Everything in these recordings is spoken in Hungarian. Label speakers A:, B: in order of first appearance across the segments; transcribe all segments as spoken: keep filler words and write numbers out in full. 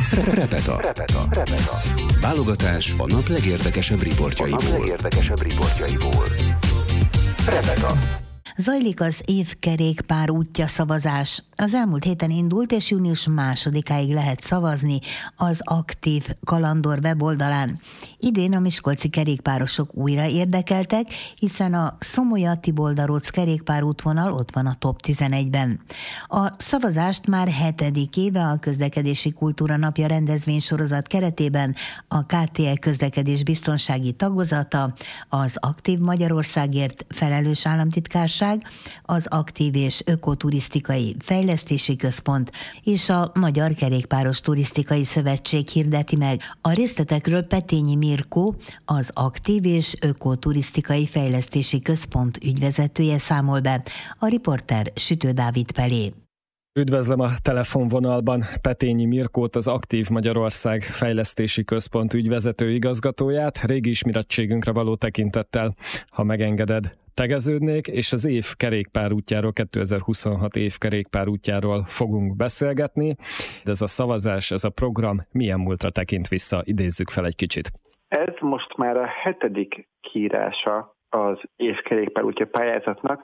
A: Repeta. Repeta. Repeta. Válogatás a nap legérdekesebb riportjaiból. A nap legérdekesebb riportjaiból. Repeta.
B: Zajlik az évkerékpár útja szavazás. Az elmúlt héten indult, és június másodikáig lehet szavazni az Aktív Kalandor weboldalán. Idén a miskolci kerékpárosok újra érdekeltek, hiszen a Szomolya-Tibolda-Róc kerékpárútvonal ott van a top tizenegyben. A szavazást már hetedik éve a Közlekedési Kultúra Napja rendezvénysorozat keretében a ká té e közlekedés biztonsági tagozata, az Aktív Magyarországért felelős államtitkárság, az Aktív és Ökoturisztikai Fejlesztési Központ és a Magyar Kerékpáros Turisztikai Szövetség hirdeti meg. A részletekről Petényi Mirkó, az Aktív és Ökoturisztikai Fejlesztési Központ ügyvezetője számol be, a riporter Sütő Dávid Pelé.
C: Üdvözlöm a telefonvonalban Petényi Mirkót, az Aktív Magyarország Fejlesztési Központ ügyvezető igazgatóját. Régi ismerettségünkre való tekintettel, ha megengeded, tegeződnék, és az év kerékpárútjáról, kétezer-huszonhat év kerékpárútjáról fogunk beszélgetni. De ez a szavazás, ez a program milyen múltra tekint vissza? Idézzük fel egy kicsit.
D: Ez most már a hetedik kiírása az év kerékpárútja pályázatnak.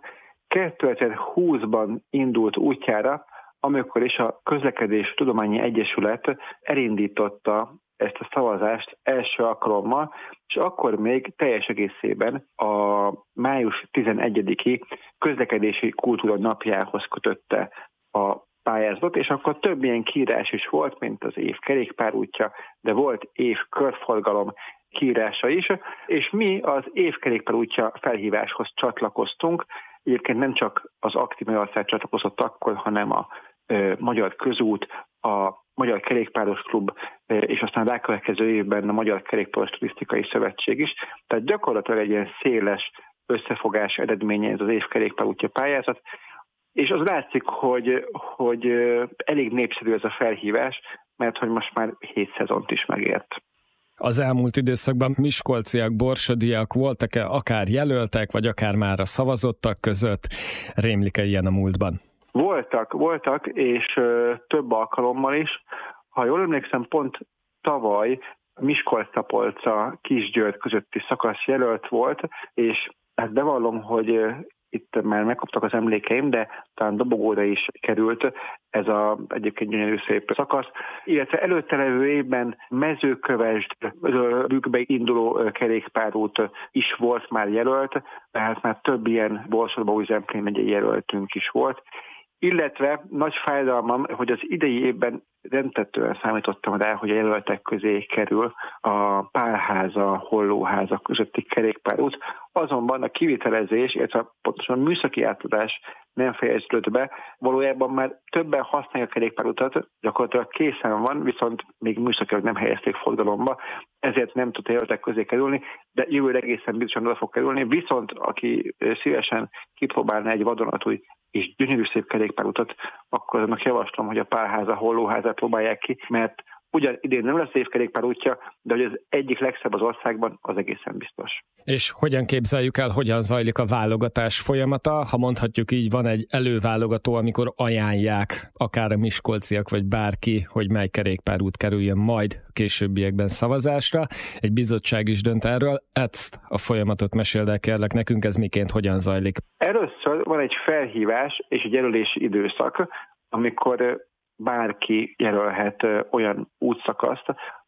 D: kétezer-húszban indult útjára, amikor is a Közlekedés Tudományi Egyesület elindította ezt a szavazást első alkalommal, és akkor még teljes egészében a május tizenegyediki Közlekedési Kultúra Napjához kötötte a pályázatot, és akkor több ilyen kiírás is volt, mint az év kerékpárútja, de volt év körforgalom kiírása is, és mi az év kerékpárútja felhíváshoz csatlakoztunk. Egyébként nem csak az Aktív Magyarország csatlakozott akkor, hanem a ö, Magyar Közút, a Magyar Kerékpáros Klub, ö, és aztán rákövetkező évben a Magyar Kerékpáros Turisztikai Szövetség is. Tehát gyakorlatilag egy ilyen széles összefogás eredménye ez az év kerékpárútja pályázat, és az látszik, hogy, hogy ö, elég népszerű ez a felhívás, mert hogy most már hét szezont is megért.
C: Az elmúlt időszakban miskolciak, borsodiak voltak-e akár jelöltek, vagy akár már a szavazottak között? Rémlik-e ilyen a múltban?
D: Voltak, voltak, és ö, több alkalommal is. Ha jól emlékszem, pont tavaly Miskolc-Tapolca, Kisgyőr közötti szakasz jelölt volt, és hát bevallom, hogy ö, itt már megkaptak az emlékeim, de talán Dobogóra is került ez a egyébként gyönyörű szép szakasz, illetve előtte levő évben Mezőkövesd, Rükbe induló kerékpárút is volt már jelölt, tehát már több ilyen Borsod-Baúj-Zemplén megyei jelöltünk is volt, illetve nagy fájdalmam, hogy az idei évben rendtetően számítottam rá, hogy a jelöltek közé kerül a Pálháza, Hollóháza közötti kerékpárút, azonban a kivitelezés, illetve pontosan a műszaki átadás nem fejeződött be, valójában már többen használják a kerékpárutat, gyakorlatilag készen van, viszont még műszakilag nem helyezték forgalomba, ezért nem tud jelöltek közé kerülni, de jövőre egészen biztosan oda fog kerülni, viszont aki szívesen kipróbálna egy vadonatúj és gyönyörű szép kerékpárutat, akkor annak javaslom, hogy a Pálháza, Hollóházát próbálják ki, mert ugyan idén nem lesz évkerékpárútja, de hogy az egyik legszebb az országban, az egészen biztos.
C: És hogyan képzeljük el, hogyan zajlik a válogatás folyamata? Ha mondhatjuk így, van egy előválogató, amikor ajánlják akár a miskolciak, vagy bárki, hogy mely kerékpárút kerüljön majd későbbiekben szavazásra. Egy bizottság is dönt erről. Ezt a folyamatot meséld el, kérlek nekünk, ez miként, hogyan zajlik?
D: Először van egy felhívás és egy jelölési időszak, amikor bárki jelölhet olyan útszakaszt,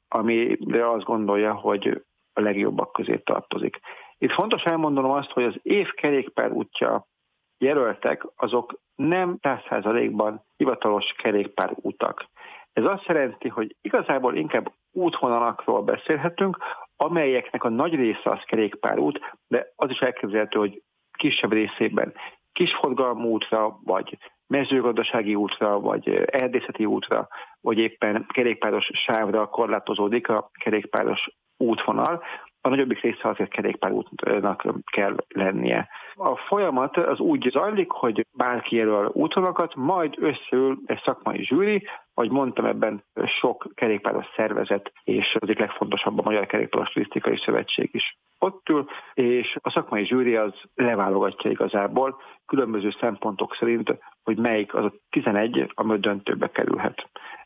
D: amire azt gondolja, hogy a legjobbak közé tartozik. Itt fontos elmondanom azt, hogy az év kerékpárútja jelöltek, azok nem száz százalékban hivatalos kerékpárútak. Ez azt jelenti, hogy igazából inkább útvonalakról beszélhetünk, amelyeknek a nagy része az kerékpárút, de az is elképzelhető, hogy kisebb részében kisforgalmú útra, vagy mezőgazdasági útra, vagy erdészeti útra, vagy éppen kerékpáros sávra korlátozódik a kerékpáros útvonal. A nagyobbik része azért kerékpárútnak kell lennie. A folyamat az úgy zajlik, hogy bárki jelöl útvonalakat, majd összeül egy szakmai zsűri, ahogy mondtam, ebben sok kerékpáros szervezet, és az egyik legfontosabb a Magyar Kerékpáros Turisztikai Szövetség is ott ül, és a szakmai zsűri az leválogatja igazából különböző szempontok szerint, hogy melyik az a tizenegy, amely döntőbe kerülhet.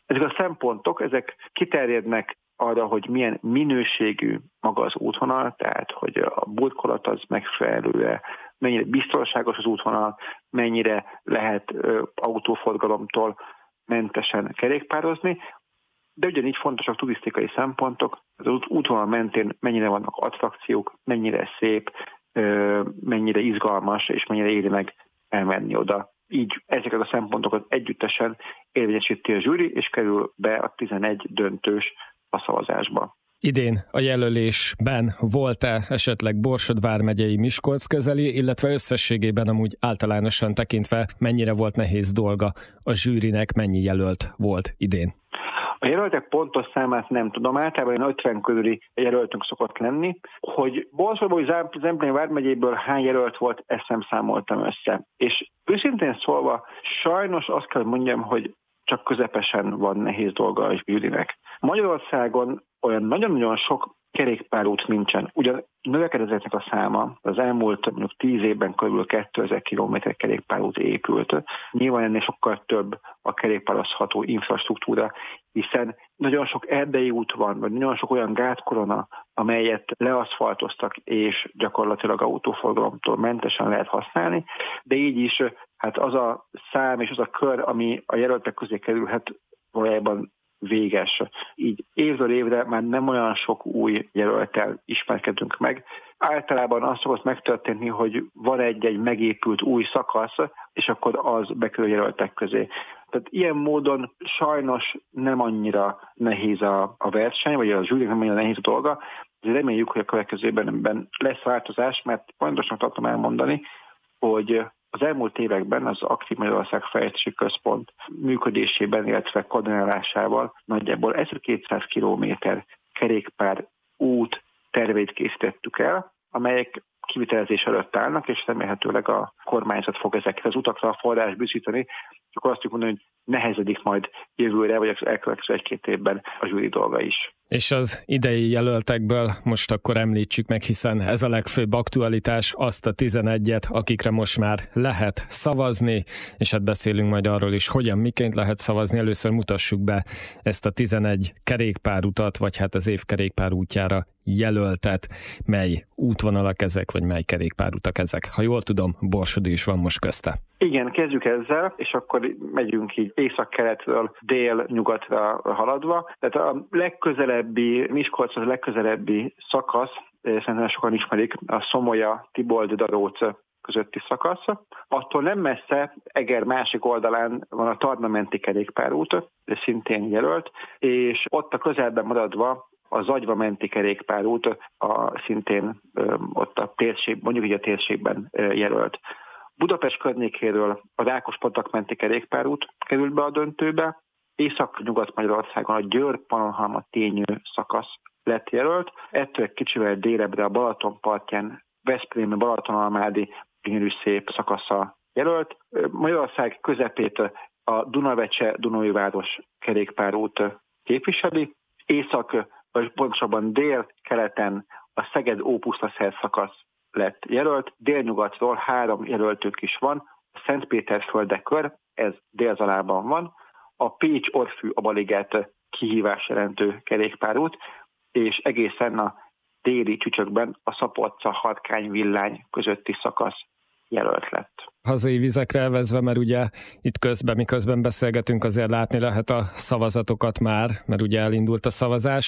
D: Ezek a szempontok, ezek kiterjednek arra, hogy milyen minőségű maga az útvonal, tehát hogy a burkolat az megfelelő, mennyire biztonságos az útvonal, mennyire lehet ö, autóforgalomtól mentesen kerékpározni, de ugyanígy fontosak turisztikai szempontok, az útvonal mentén mennyire vannak attrakciók, mennyire szép, ö, mennyire izgalmas és mennyire éri meg elmenni oda. Így ezeket a szempontokat együttesen érvényesíti a zsűri, és kerül be a tizenegy döntős a szavazásba.
C: Idén a jelölésben volt-e esetleg Borsod vármegyei Miskolc közeli, illetve összességében amúgy általánosan tekintve mennyire volt nehéz dolga a zsűrinek, mennyi jelölt volt idén?
D: A jelöltek pontos számát nem tudom, általában ötven körüli jelöltünk szokott lenni. Hogy Borsodból vagy Zemplén vármegyéből hány jelölt volt, ezt nem számoltam össze. És őszintén szólva, sajnos azt kell mondjam, hogy csak közepesen van nehéz dolga a zsűrinek. Magyarországon olyan nagyon-nagyon sok kerékpárút nincsen. Ugyan növekedett a száma, az elmúlt mondjuk tíz évben kb. kétezer kilométer kerékpárút épült. Nyilván ennél sokkal több a kerékpározható infrastruktúra, hiszen nagyon sok erdei út van, vagy nagyon sok olyan gátkorona, amelyet leaszfaltoztak, és gyakorlatilag autóforgalomtól mentesen lehet használni, de így is hát az a szám és az a kör, ami a jelöltek közé kerülhet, valójában véges. Így évről évre már nem olyan sok új jelölttel ismerkedünk meg. Általában az szokott megtörténni, hogy van egy-egy megépült új szakasz, és akkor az bekerül jelöltek közé. Tehát ilyen módon sajnos nem annyira nehéz a, a verseny, vagy a zsűrinek nem annyira nehéz a dolga, de reméljük, hogy a következőben lesz változás, mert pontosan tartom elmondani, hogy az elmúlt években az Aktív Magyarország Fejlesztési Központ működésében, illetve koordinálásával nagyjából ezerkétszáz kilométer kerékpár út terveit készítettük el, amelyek kivitelezés előtt állnak, és remélhetőleg a kormányzat fog ezekre az utakra a forrás biztosítani, csak azt tudjuk mondani, hogy nehezedik majd jövőre, vagy az elkövetkező egy-két évben a zsűri dolga is.
C: És az idei jelöltekből most akkor említsük meg, hiszen ez a legfőbb aktualitás, azt a tizenegyet, akikre most már lehet szavazni, és hát beszélünk majd arról is, hogyan, miként lehet szavazni. Először mutassuk be ezt a tizenegy kerékpárutat, vagy hát az év kerékpárútjára jelöltet, mely útvonalak ezek, vagy mely kerékpárutak ezek. Ha jól tudom, Borsodi is van most közte.
D: Igen, kezdjük ezzel, és akkor megyünk így észak-keletről dél-nyugatra haladva. Tehát a legközelebbi, Miskolc az a legközelebbi szakasz, szerintem sokan ismerik, a Szomolya-Tibold-Daróc közötti szakasz. Attól nem messze, Eger másik oldalán van a Tarna-menti kerékpárút, szintén jelölt, és ott a közelben maradva a Zagyva menti kerékpárút a szintén ö, ott a térség, mondjuk így a térségben ö, jelölt. Budapest környékéről a Rákospatak menti kerékpárút került be a döntőbe, Észak-Nyugat-Magyarországon a Győr-Pannonhalma tényő szakasz lett jelölt, ettől egy kicsivel délebbre a Balaton partján Veszprém Balatonalmádi gyönyörű szép szakasza jelölt. Magyarország közepét a Dunavecse-Dunajváros kerékpárút képviseli, észak, vagy pontosabban dél-keleten a Szeged-Ópusztaszer szakasz lett jelölt, délnyugatról három jelöltünk is van, a Szentpéterföldekör, ez délzalában van, a Pécs-Orfű-Abaliget kihívás jelentő kerékpárút, és egészen a déli csücsökben a Szabolcs-Harkány-Villány közötti szakasz jelölt lett.
C: Hazai vizekre elvezve, mert ugye itt közben, miközben beszélgetünk, azért látni lehet a szavazatokat már, mert ugye elindult a szavazás.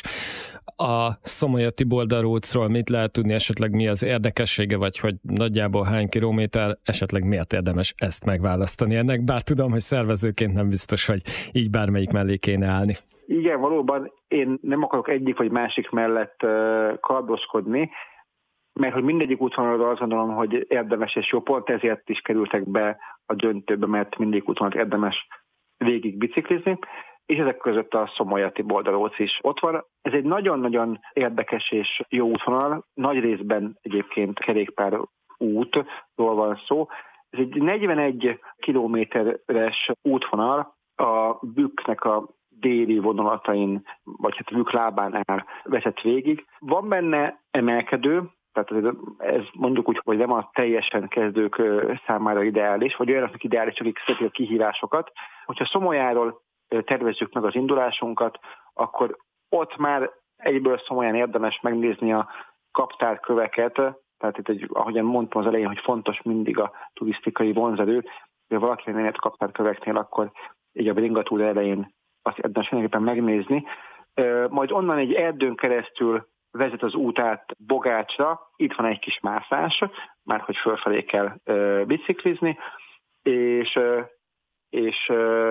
C: A Szomolya-Tibold-Darócról mit lehet tudni, esetleg mi az érdekessége, vagy hogy nagyjából hány kilométer, esetleg miért érdemes ezt megválasztani ennek, bár tudom, hogy szervezőként nem biztos, hogy így bármelyik mellé kéne állni.
D: Igen, valóban én nem akarok egyik vagy másik mellett uh, kardoskodni, mert hogy mindegyik útvonalról azt gondolom, hogy érdemes és jó, pont ezért is kerültek be a döntőbe, mert mindegyik útvonalat érdemes végig biciklizni, és ezek között a Szomolya-Tibold-Daróc is ott van. Ez egy nagyon-nagyon érdekes és jó útvonal, nagy részben egyébként kerékpár útról van szó. Ez egy negyvenegy kilométeres útvonal, a Bükknek a déli vonulatain, vagy hát Bükk lábánál vezet végig. Van benne emelkedő, tehát ez mondjuk úgy, hogy nem a teljesen kezdők számára ideális, vagy olyanoknak ideális, akik szeretik a kihívásokat. Hogyha Szomolyáról tervezzük meg az indulásunkat, akkor ott már egyből szomorúan érdemes megnézni a kaptárköveket, tehát itt, egy, ahogyan mondtam az elején, hogy fontos mindig a turisztikai vonzerő, hogy valaki nem ért kaptárköveknél, akkor így a bringatúra elején azt érdemes mindenképpen megnézni. Majd onnan egy erdőn keresztül vezet az út át Bogácsra, itt van egy kis mászás, már hogy fölfelé kell biciklizni, és, és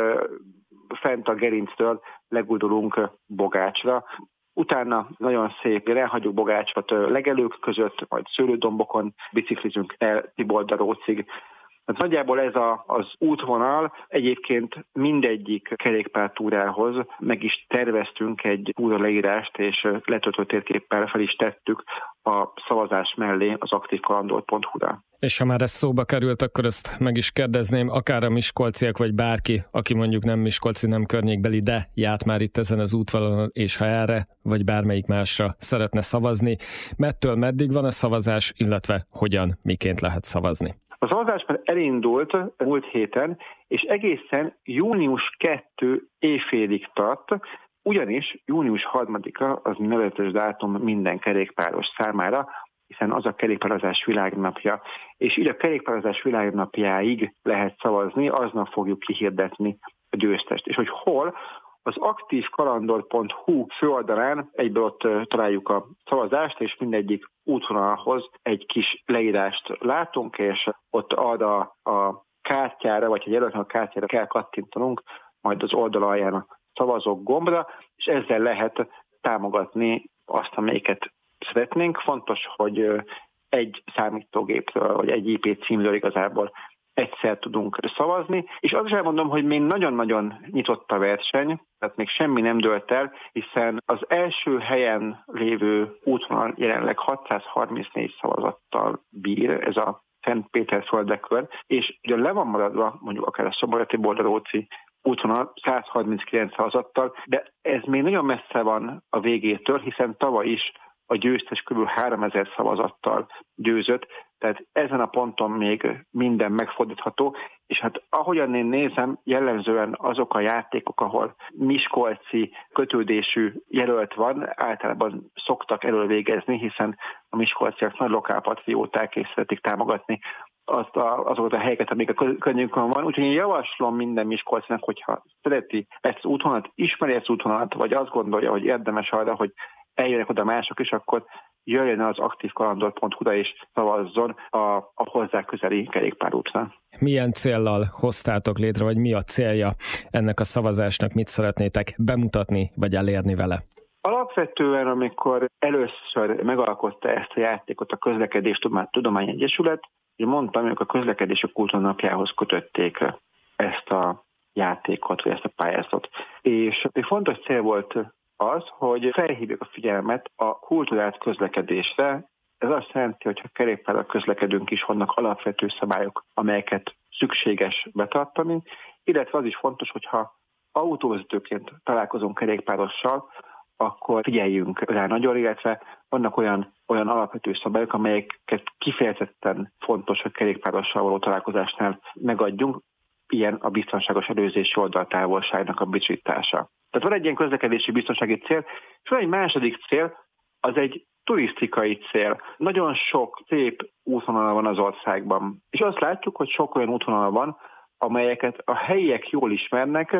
D: fent a gerinctől legudulunk Bogácsra. Utána nagyon szép, elhagyjuk Bogácsot legelők között, majd szőlődombokon biciklizünk el Tiboldarócig. Hát nagyjából ez a, az útvonal, egyébként mindegyik kerékpártúrához meg is terveztünk egy túra leírást, és letöltött térképpel fel is tettük a szavazás mellé az aktívkalandor pont hu-ra.
C: És ha már ez szóba került, akkor ezt meg is kérdezném, akár a miskolciak, vagy bárki, aki mondjuk nem miskolci, nem környékbeli, de járt már itt ezen az útvonalon, és ha erre, vagy bármelyik másra szeretne szavazni, mettől meddig van a szavazás, illetve hogyan, miként lehet szavazni?
D: A szavazás már elindult múlt héten, és egészen június másodika éjfélig tart, ugyanis június harmadika az nevezetes dátum minden kerékpáros számára, hiszen az a kerékpározás világnapja, és így a kerékpározás világnapjáig lehet szavazni, aznap fogjuk kihirdetni a győztest. És hogy hol? Az aktívkalandor pont hu főoldalán egyből ott találjuk a szavazást, és mindegyik útvonalhoz egy kis leírást látunk, és ott arra a kártyára, vagy egy jelöltnek a kártyára kell kattintanunk, majd az oldal alján a szavazók gombra, és ezzel lehet támogatni azt, amelyiket szeretnénk. Fontos, hogy egy számítógépről, vagy egy i pé címről igazából egyszer tudunk szavazni, és azt is elmondom, hogy még nagyon-nagyon nyitott a verseny, tehát még semmi nem dőlt el, hiszen az első helyen lévő útvonal jelenleg hatszázharmincnégy szavazattal bír, ez a Szentpéterföldekör, és ugye le van maradva mondjuk akár a Szobolyai-Tiboldaróci útvonal százharminckilenc szavazattal, de ez még nagyon messze van a végétől, hiszen tavaly is a győztes kb. háromezer szavazattal győzött, tehát ezen a ponton még minden megfordítható, és hát ahogyan én nézem, jellemzően azok a játékok, ahol miskolci kötődésű jelölt van, általában szoktak elővégezni, hiszen a miskolciak nagy lokálpatrióták és szeretik támogatni azt a, azokat a helyeket, amik a környékünkön van. Úgyhogy én javaslom minden miskolcinak, hogyha szereti ezt az útvonalat, ismeri ezt az útvonalat, vagy azt gondolja, hogy érdemes arra, hogy eljönnek oda mások is, akkor jöjjön az aktívkalandor pont hu-ra és szavazzon a, a hozzá közeli kerékpárútra.
C: Milyen céllal hoztátok létre, vagy mi a célja ennek a szavazásnak, mit szeretnétek bemutatni, vagy elérni vele?
D: Alapvetően, amikor először megalkotta ezt a játékot a Közlekedés Tudomány Egyesület, én mondtam, hogy a közlekedési kultúra napjához kötötték ezt a játékot, vagy ezt a pályázatot. És egy fontos cél volt az, hogy felhívjuk a figyelmet a kulturált közlekedésre. Ez azt jelenti, hogy ha kerékpárral közlekedünk is, vannak alapvető szabályok, amelyeket szükséges betartani, illetve az is fontos, hogyha autóvezetőként találkozunk kerékpárossal, akkor figyeljünk rá nagyon, illetve vannak olyan, olyan alapvető szabályok, amelyeket kifejezetten fontos, hogy kerékpárossal való találkozásnál megadjunk, ilyen a biztonságos előzési oldaltávolságnak a biztosítása. Tehát van egy ilyen közlekedési biztonsági cél, és van egy második cél, az egy turisztikai cél. Nagyon sok szép útvonal van az országban, és azt látjuk, hogy sok olyan útvonal van, amelyeket a helyiek jól ismernek,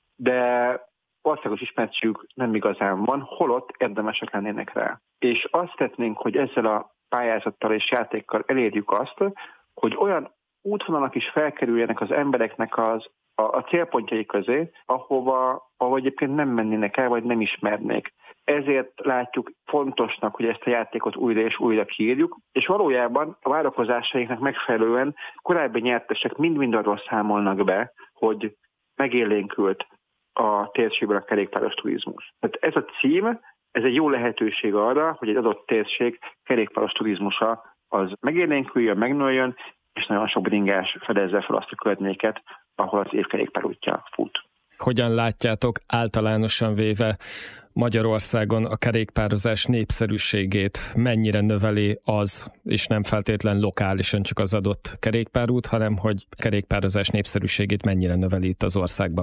D: de országos ismertségük nem igazán van, holott érdemesek lennének rá. És azt tettnénk, hogy ezzel a pályázattal és játékkal elérjük azt, hogy olyan útvonalak is felkerüljenek az embereknek az, a, a célpontjai közé, ahova, ahova egyébként nem mennének el, vagy nem ismernék. Ezért látjuk fontosnak, hogy ezt a játékot újra és újra kiírjuk, és valójában a várakozásainknak megfelelően korábbi nyertesek mind-mind arról számolnak be, hogy megélénkült a térségben a kerékpáros turizmus. Tehát ez a cím, ez egy jó lehetőség arra, hogy egy adott térség kerékpáros turizmusa az megélénküljön, megnőjön, és nagyon sok bringás fedezze fel azt a környéket, ahol az évkerékpár útja fut.
C: Hogyan látjátok általánosan véve Magyarországon a kerékpározás népszerűségét? Mennyire növeli az, és nem feltétlen lokálisan csak az adott kerékpárút, hanem hogy kerékpározás népszerűségét mennyire növeli itt az országban?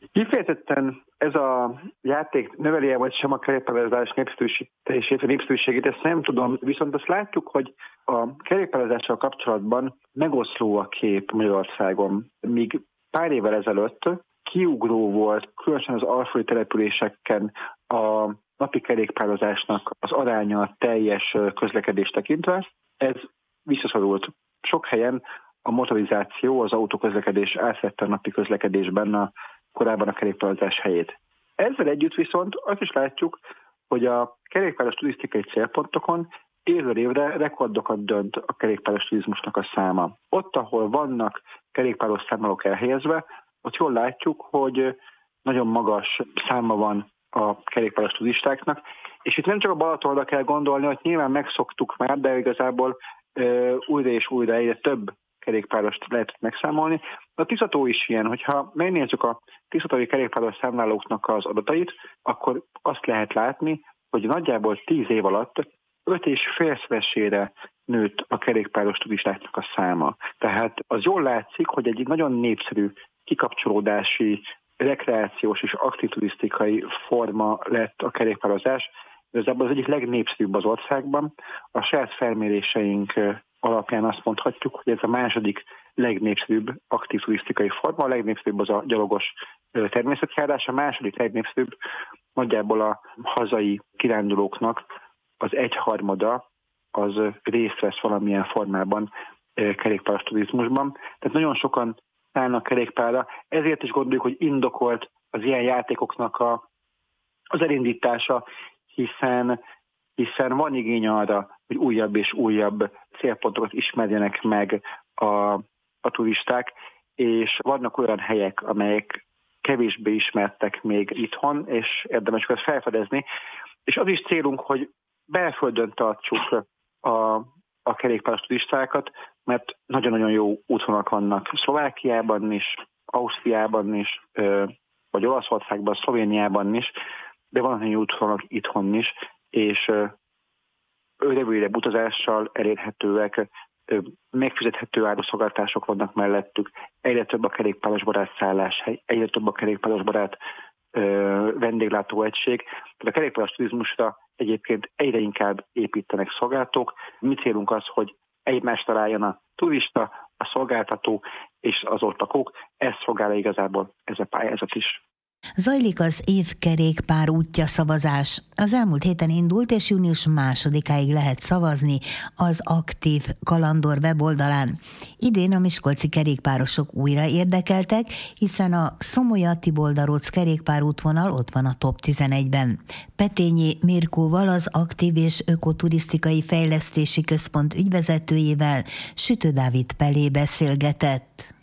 D: Kifejezetten ez a játék növeli-e vagy sem a kerékpározás népszerűsítését, a népszerűségét, ezt nem tudom, viszont azt látjuk, hogy a kerékpározással kapcsolatban megoszló a kép Magyarországon. Míg pár évvel ezelőtt kiugró volt, különösen az alföldi településeken a napi kerékpározásnak az aránya a teljes közlekedést tekintve, ez visszaszorult. Sok helyen a motorizáció, az autóközlekedés átvette a napi közlekedésben a korábban a kerékpározás helyét. Ezzel együtt viszont azt is látjuk, hogy a kerékpáros turisztikai célpontokon évről évre rekordokat dönt a kerékpáros turizmusnak a száma. Ott, ahol vannak kerékpáros számlálók elhelyezve, ott jól látjuk, hogy nagyon magas száma van a kerékpáros turistáknak, és itt nem csak a Balatonra kell gondolni, hogy nyilván megszoktuk már, de igazából ö, újra és újra egyre több kerékpárost lehet megszámolni. A Tiszató is ilyen, hogyha megnézzük a tiszatói kerékpáros számlálóknak az adatait, akkor azt lehet látni, hogy nagyjából tíz év alatt öt és félszeresére nőtt a kerékpáros turistáknak a száma. Tehát az jól látszik, hogy egy nagyon népszerű kikapcsolódási, rekreációs és aktív turisztikai forma lett a kerékpározás. Igazából az egyik legnépszerűbb az országban. A saját felméréseink alapján azt mondhatjuk, hogy ez a második legnépszerűbb aktív turisztikai forma, a legnépszerűbb az a gyalogos természetjárás, a második legnépszerűbb nagyjából a hazai kirándulóknak az egyharmada az részt vesz valamilyen formában kerékpáros turizmusban. Tehát nagyon sokan szállnak kerékpárra, ezért is gondoljuk, hogy indokolt az ilyen játékoknak a, az elindítása, hiszen, hiszen van igény arra, hogy újabb és újabb célpontokat ismerjenek meg a, a turisták, és vannak olyan helyek, amelyek kevésbé ismertek még itthon, és érdemes ezt felfedezni. És az is célunk, hogy belföldön tartsuk a, a kerékpáros turistákat, mert nagyon-nagyon jó útvonalak vannak Szlovákiában is, Ausztriában is, vagy Olaszországban, Szlovéniában is, de van nagyon jó útvonalak itthon is, és rövidebb utazással elérhetőek, megfizethető áruszolgáltatások vannak mellettük, egyre több a kerékpáros barát szálláshely, egyre több a kerékpáros barát vendéglátóegység. Tehát a kerékpáros turizmusra egyébként egyre inkább építenek szolgáltatók. Mi célunk az, hogy egymást találjon a turista, a szolgáltató és az ott lakók. Ez szolgálja igazából ez a pályázat is.
B: Zajlik az évkerékpár útja szavazás. Az elmúlt héten indult, és június másodikáig lehet szavazni az Aktív Kalandor weboldalán. Idén a miskolci kerékpárosok újra érdekeltek, hiszen a Szomolya-Tibolda-Róc kerékpárútvonal ott van a top tizenegyben. Petényi Mirkóval, az Aktív és Ökoturisztikai Fejlesztési Központ ügyvezetőjével Sütő Dávid Pelé beszélgetett.